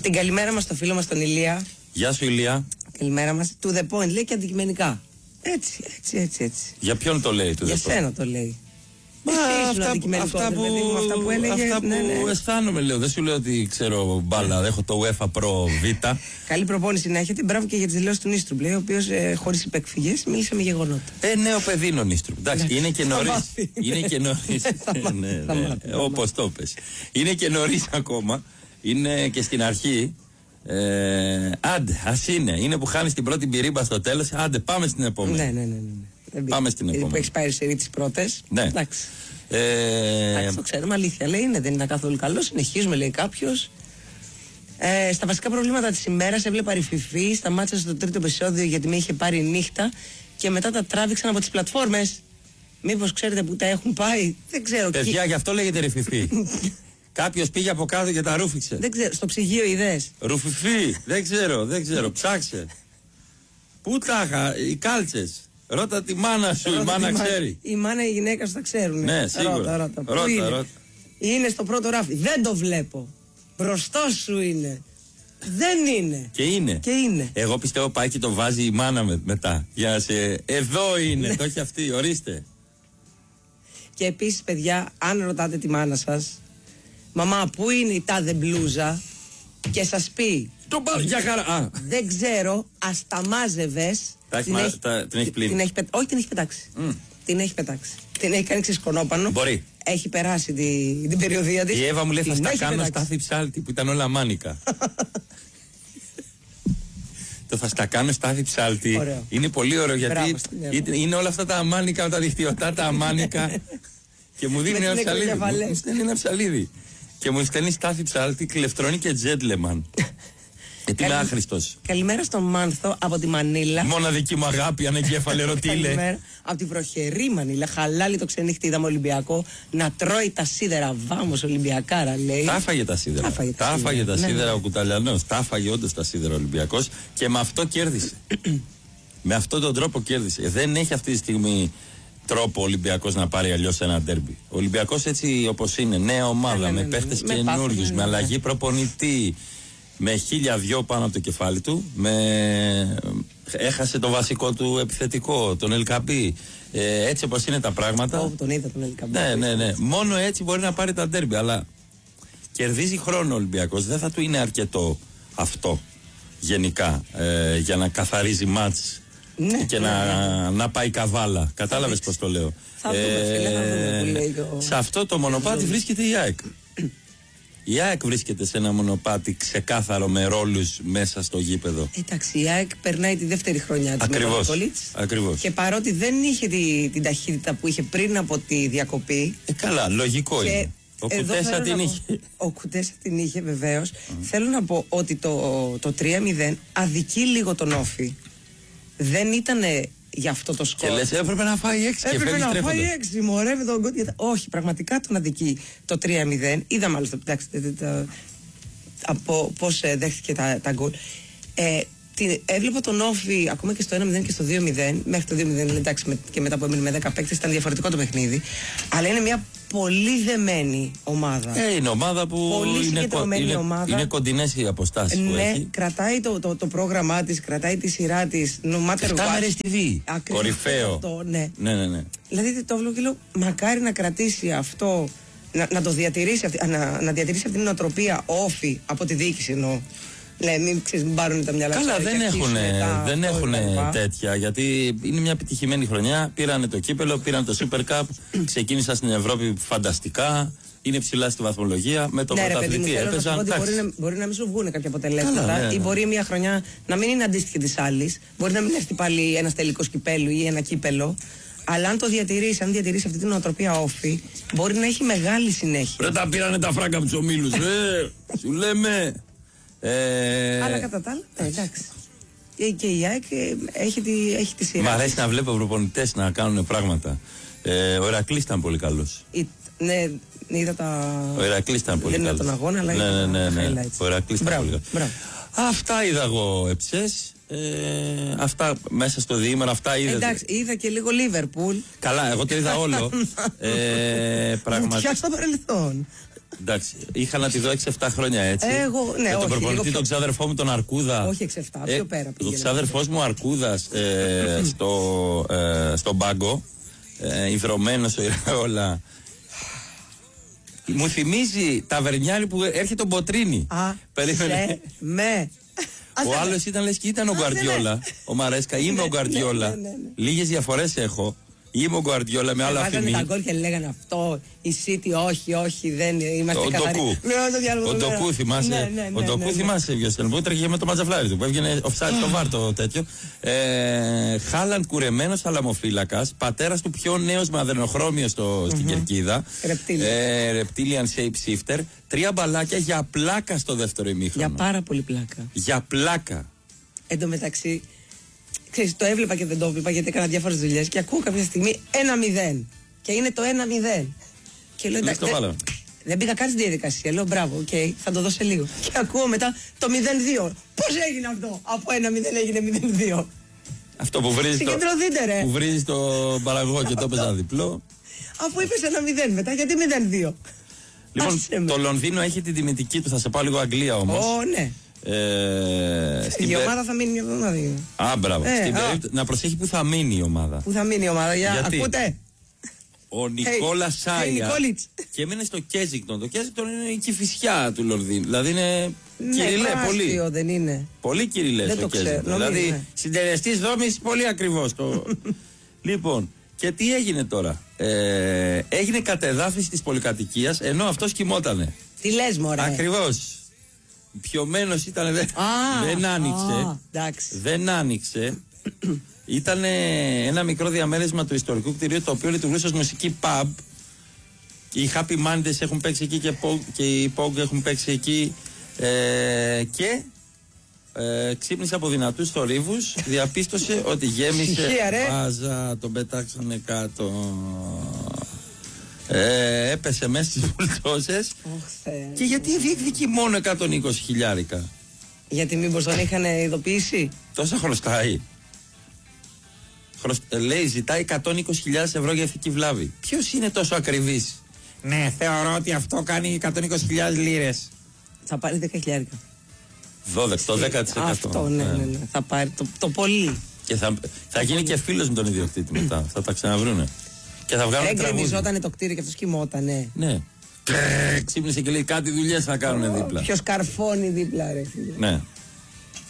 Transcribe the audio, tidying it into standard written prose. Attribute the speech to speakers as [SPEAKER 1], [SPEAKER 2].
[SPEAKER 1] Την καλημέρα μας στο φίλο μας τον Ηλία.
[SPEAKER 2] Γεια σου, Ηλία.
[SPEAKER 1] Καλημέρα μας. To the point, λέει και αντικειμενικά. Έτσι.
[SPEAKER 2] Για ποιον το λέει to the point?
[SPEAKER 1] Για σένα το λέει.
[SPEAKER 2] Αυτά που
[SPEAKER 1] έλεγε.
[SPEAKER 2] Ναι. Αισθάνομαι, λέω. Δεν σου λέω ότι ξέρω μπάλα. Έχω το UEFA Pro V.
[SPEAKER 1] Καλή προπόνηση να έχετε. Μπράβο και για τις δηλώσεις του Νίστρουμπ, λέει, ο οποίος χωρίς υπεκφυγές μίλησε με γεγονότα.
[SPEAKER 2] Νέο παιδί είναι ο Νίστρουμπ. Εντάξει, είναι και νωρίς. Είναι και νωρίς. Όπως το πες. Είναι και νωρίς ακόμα. Είναι και στην αρχή. Άντε, ας είναι. Είναι που χάνεις την πρώτη μπυρίμπα στο τέλος. Άντε, πάμε στην επόμενη.
[SPEAKER 1] Ναι.
[SPEAKER 2] Πάμε στην επόμενη.
[SPEAKER 1] Που έχεις πάρει σε τις πρώτες.
[SPEAKER 2] Ναι.
[SPEAKER 1] Εντάξει, το ξέρουμε, αλήθεια λέει είναι. Δεν είναι καθόλου καλό. Συνεχίζουμε, λέει κάποιος. Στα βασικά προβλήματα της ημέρας έβλεπα ρηφιφή. Σταμάτησα στο τρίτο επεισόδιο γιατί με είχε πάρει νύχτα και μετά τα τράβηξαν από τις πλατφόρμες. Μήπως ξέρετε που τα έχουν πάει? Δεν ξέρω.
[SPEAKER 2] Παιδιά, γι' αυτό λέγεται ρηφιφή. Κάποιος πήγε από κάτω και τα ρούφηξε.
[SPEAKER 1] Δεν ξέρω, στο ψυγείο είδες?
[SPEAKER 2] Ρουφιφή, δεν ξέρω, ψάξε. Πού τα είχα, οι κάλτσες. Ρώτα τη μάνα σου, η μάνα ξέρει.
[SPEAKER 1] Η μάνα, η γυναίκα σου τα ξέρουν.
[SPEAKER 2] Ναι, σίγουρα.
[SPEAKER 1] Ρώτα. Είναι στο πρώτο ράφι. Δεν το βλέπω. Μπροστός σου είναι. Δεν είναι.
[SPEAKER 2] Και είναι. Εγώ πιστεύω πάει και το βάζει η μάνα μετά. Για να σε. Εδώ είναι, το έχει αυτή, ορίστε.
[SPEAKER 1] Και επίσης, παιδιά, αν ρωτάτε τη μάνα σας, μαμά, πού είναι η τάδε μπλούζα, και σας πει
[SPEAKER 2] το πάρει για χαρά.
[SPEAKER 1] Δεν ξέρω, ας τα μάζευες.
[SPEAKER 2] Την έχει πλύνει.
[SPEAKER 1] Όχι, την έχει πετάξει. Την έχει πετάξει. Την έχει κάνει ξεσκονόπανο.
[SPEAKER 2] Μπορεί.
[SPEAKER 1] Έχει περάσει την περιοδία της.
[SPEAKER 2] Η Εύα μου λέει θα στα κάνω στάθη ψάλτη που ήταν όλα μάνικα. Το θα στα κάνω στάθη ψάλτη.
[SPEAKER 1] Ωραίο.
[SPEAKER 2] Είναι πολύ ωραίο γιατί είναι όλα αυτά τα αμάνικα, τα δικτυωτά, τα αμάνικα. Και μου δίνει ένα ψαλίδι. Μου στέλνει ένα ψαλίδι. Και μου στέλνει στάθη ψάλτη, κλεφτρώνει και τζέντλεμαν. Γιατί είμαι άχρηστος.
[SPEAKER 1] Καλημέρα στον Μάνθο από τη Μανίλα.
[SPEAKER 2] Μοναδική μου αγάπη, ανεγκέφαλε ρωτήλε.
[SPEAKER 1] Καλημέρα από τη βροχερή Μανίλα. Χαλάλι το ξενύχτη, είδαμε Ολυμπιακό να τρώει τα σίδερα. Βάμος Ολυμπιακάρα, λέει.
[SPEAKER 2] Τα άφαγε τα σίδερα. Τα άφαγε τα σίδερα ο Κουταλιανός. Τα άφαγε όντως τα σίδερα ο Ολυμπιακός και με αυτό κέρδισε. Με αυτόν τον τρόπο κέρδισε. Δεν έχει αυτή τη στιγμή τρόπο ο Ολυμπιακός να πάρει αλλιώς ένα ντέρμπι. Ο Ολυμπιακός έτσι όπως είναι, νέα ομάδα, με παίχτες καινούριους, με αλλαγή προπονητή, με 1002 πάνω από το κεφάλι του, έχασε το βασικό του επιθετικό, τον Ελκαμπή. Έτσι όπως είναι τα πράγματα.
[SPEAKER 1] Τον είδα τον Ελκαμπή.
[SPEAKER 2] Ναι. Μόνο έτσι μπορεί να πάρει τα ντέρμπι. Αλλά κερδίζει χρόνο ο Ολυμπιακός. Δεν θα του είναι αρκετό αυτό γενικά για να καθαρίζει μάτς.
[SPEAKER 1] Ναι,
[SPEAKER 2] και να πάει καβάλα. Κατάλαβες πως το λέω?
[SPEAKER 1] Θα δούμε που λέει
[SPEAKER 2] σε αυτό το μονοπάτι βρίσκεται η ΑΕΚ. Η ΑΕΚ βρίσκεται σε ένα μονοπάτι ξεκάθαρο με ρόλους μέσα στο γήπεδο.
[SPEAKER 1] Εντάξει, η ΑΕΚ περνάει τη δεύτερη χρονιά της.
[SPEAKER 2] Ακριβώς.
[SPEAKER 1] Και παρότι δεν είχε την ταχύτητα που είχε πριν από τη διακοπή.
[SPEAKER 2] Καλά, λογικό είναι. Ο Κουτέσα την είχε.
[SPEAKER 1] Ο Κουτέσα την είχε, βεβαίως. Θέλω να πω ότι το 3-0 αδικεί λίγο τον Όφη. Δεν ήταν για αυτό το σκορ.
[SPEAKER 2] Και λες έπρεπε να φάει 6 και φεύγει τρέφοντας.
[SPEAKER 1] Έπρεπε να φάει 6, μωρέ με τον γκολ. Όχι, πραγματικά τον αδικεί το 3-0. Είδα μάλιστα, από πώς δέχτηκε τα γκολ. Έβλεπα τον Όφη ακόμα και στο 1-0 και στο 2-0. Μέχρι το 2-0, εντάξει, και μετά που έμεινε με 10 παίκτες ήταν διαφορετικό το παιχνίδι. Αλλά είναι μια πολύ δεμένη ομάδα.
[SPEAKER 2] Είναι ομάδα που είναι κοντινές οι αποστάσεις που έχει.
[SPEAKER 1] Ναι, κρατάει το πρόγραμμά της, κρατάει τη σειρά της.
[SPEAKER 2] Κάμερες TV. Κορυφαίο.
[SPEAKER 1] Ναι. Δηλαδή το βλέπω και λέω, μακάρι να κρατήσει αυτό, να το διατηρήσει, να διατηρήσει αυτή την νοοτροπία Όφη από τη διοίκηση εννοώ. Μην πάρουν τα μυαλά.
[SPEAKER 2] Καλά, δεν έχουν τέτοια, γιατί είναι μια επιτυχημένη χρονιά. Πήρανε το κύπελο, πήραν το Super Cup, ξεκίνησαν στην Ευρώπη φανταστικά. Είναι ψηλά στη βαθμολογία. Με το πρωταθλητή έπαιζαν.
[SPEAKER 1] Μπορεί να μην σου βγουν κάποια αποτελέσματα ή μπορεί μια χρονιά να μην είναι αντίστοιχη τη άλλη. Μπορεί να μην έρθει πάλι ένα τελικό κυπέλου ή ένα κύπελο. Αλλά αν το διατηρήσει, αν διατηρήσει αυτή την νοοτροπία Όφη, μπορεί να έχει μεγάλη συνέχεια.
[SPEAKER 2] Ρε τα πήρανε τα φράγκα από τους ομίλους. Σου λέμε.
[SPEAKER 1] Αλλά κατά τα άλλα, εντάξει. Και η ΑΕΚ έχει τη σειρά.
[SPEAKER 2] Μ' αρέσει να βλέπω προπονητές να κάνουν πράγματα. Ο Ηρακλής ήταν πολύ καλός.
[SPEAKER 1] Ναι, είδα τα.
[SPEAKER 2] Ο Ηρακλής ήταν πολύ καλός.
[SPEAKER 1] Δεν είδα τον αγώνα, αλλά είδα τα highlights.
[SPEAKER 2] Ο Ηρακλής ήταν πολύ καλός. Αυτά είδα εγώ εψές. Αυτά μέσα στο διήμερο, αυτά είδα.
[SPEAKER 1] Εντάξει, είδα και λίγο Λίβερπουλ.
[SPEAKER 2] Καλά, εγώ το είδα όλο.
[SPEAKER 1] Πραγματικά στο παρελθόν.
[SPEAKER 2] Εντάξει, είχα να τη δω 6-7 χρόνια έτσι.
[SPEAKER 1] Εγώ, ναι,
[SPEAKER 2] με τον προπονητή,
[SPEAKER 1] πιο...
[SPEAKER 2] τον ξάδερφό μου τον Αρκούδα.
[SPEAKER 1] Όχι 6-7, πιο πέρα.
[SPEAKER 2] Ο ξάδερφός μου Αρκούδας στον πάγκο, ιδρωμένος ο Ηραόλα. Μου θυμίζει ταβερνιάρη που έρχεται τον Μποτρίνι.
[SPEAKER 1] Περίμενε.
[SPEAKER 2] Ο άλλος ήταν λες και ήταν ο Γκουαρδιόλα. Ο Μαρέσκα, είμαι ο Γκουαρδιόλα. Λίγες διαφορές έχω. Είμαι ο Γκουαρδιόλα με άλλα αφημί.
[SPEAKER 1] Βάζανε τα γκολ και λέγανε αυτό. Η City, όχι, δεν είμαστε καθαροί.
[SPEAKER 2] Ο Ντοκού θυμάσαι. Ο Ντοκού θυμάσαι ποιος ήταν. Που έτρεχε με το ματζαφλάρι του. Που έβγαινε offside στο βάρ το τέτοιο. Χάλαν κουρεμένος θαλαμοφύλακας. Πατέρας του πιο νέος με αδενοχρώμιο στην κερκίδα. Reptilian shapeshifter. 3 μπαλάκια για πλάκα στο δεύτερο ημίχρονο.
[SPEAKER 1] Για πάρα πολύ πλάκα.
[SPEAKER 2] Για πλάκα.
[SPEAKER 1] Εν τω μεταξύ. Ξέρεις, το έβλεπα και δεν το έβλεπα γιατί έκανα διάφορες δουλειές και ακούω κάποια στιγμή 1-0. Και είναι το 1-0. Και λέω εντάξει. Δεν πήγα καν στη διαδικασία. Λέω μπράβο, θα το δώσω λίγο. Και ακούω μετά το 0-2. Πώς έγινε αυτό? Από 1-0 έγινε 0-2.
[SPEAKER 2] Αυτό που βρίζεις το παραγωγό και το έπαιζα διπλό.
[SPEAKER 1] Αφού είπες 1-0 μετά, γιατί 0-2?
[SPEAKER 2] Λοιπόν, το Λονδίνο έχει την τιμητική του. Θα σε πάω λίγο Αγγλία όμως.
[SPEAKER 1] Ναι. Η ομάδα θα μείνει μια εβδομάδα.
[SPEAKER 2] Μπράβο. Να προσέχει που θα μείνει η ομάδα.
[SPEAKER 1] Που θα μείνει η ομάδα, ακούτε?
[SPEAKER 2] Ο Νικόλα Σάια και έμενε στο Κέζιγκτον. Το Κέζιγκτον είναι η Κηφισιά του Λονδίνου. Δηλαδή είναι κυριλέ πολύ.
[SPEAKER 1] Δεν είναι.
[SPEAKER 2] Πολύ κυριλέ στο Κέζιγκτον. Δηλαδή συντελεστής δρόμης πολύ ακριβώς. Λοιπόν, και τι έγινε τώρα? Έγινε κατεδάφιση της πολυκατοικίας ενώ αυτός κοιμότανε.
[SPEAKER 1] Τι λες μωρέ?
[SPEAKER 2] Ακριβώς. Πιωμένος ήταν, δεν άνοιξε. Δεν άνοιξε. Ήταν ένα μικρό διαμέρισμα του ιστορικού κτηρίου το οποίο λειτουργούσε ως μουσική pub. Οι Happy Mondays έχουν παίξει εκεί και οι Pog έχουν παίξει εκεί. Και ξύπνησε από δυνατούς θορύβους, διαπίστωσε ότι γέμισε βάζα, τον πετάξανε κάτω. Έπεσε μέσα στις βουλτώσες. Και γιατί διεκδικεί μόνο 120 χιλιάρικα?
[SPEAKER 1] Γιατί μήπως τον είχαν ειδοποιήσει?
[SPEAKER 2] Τόσα χρωστάει. Λέει ζητάει 120.000 ευρώ για ηθική βλάβη. Ποιος είναι τόσο ακριβής? Ναι, θεωρώ ότι αυτό κάνει 120.000 λίρες.
[SPEAKER 1] Θα πάρει 10 χιλιάρικα.
[SPEAKER 2] 12, το 10%.
[SPEAKER 1] Αυτό, ναι. Θα πάρει το πολύ.
[SPEAKER 2] Και θα γίνει και φίλος με τον ιδιοκτήτη μετά. Θα τα ξαναβρούνε. Και θα βγάλουν τραγούδι.
[SPEAKER 1] Γκρεμιζότανε το κτίριο και αυτός κοιμότανε.
[SPEAKER 2] Ναι. Ξύπνησε και λέει κάτι δουλειές θα κάνουν δίπλα.
[SPEAKER 1] Ποιος καρφώνει δίπλα ρε φίλε.
[SPEAKER 2] Ναι.